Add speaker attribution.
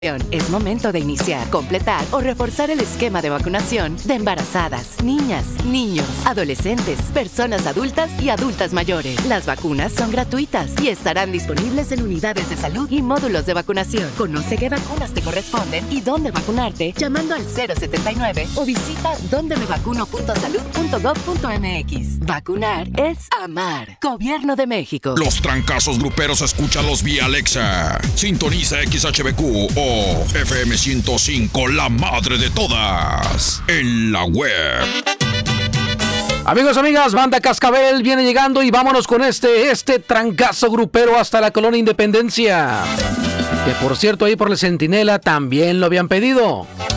Speaker 1: Es momento de iniciar, completar o reforzar el esquema de vacunación de embarazadas, niñas, niños, adolescentes, personas adultas y adultas mayores. Las vacunas son gratuitas y estarán disponibles en unidades de salud y módulos de vacunación. Conoce qué vacunas te corresponden y dónde vacunarte llamando al 079 o visita dondemevacuno.salud.gov.mx. Vacunar es amar. Gobierno de México.
Speaker 2: Los trancazos gruperos, escúchalos vía Alexa. Sintoniza XHBQ o FM 105, la madre de todas, en la web.
Speaker 3: Amigos, amigas, Banda Cascabel viene llegando y vámonos con este trancazo grupero hasta la Colonia Independencia. Que por cierto, ahí por el Centinela también lo habían pedido.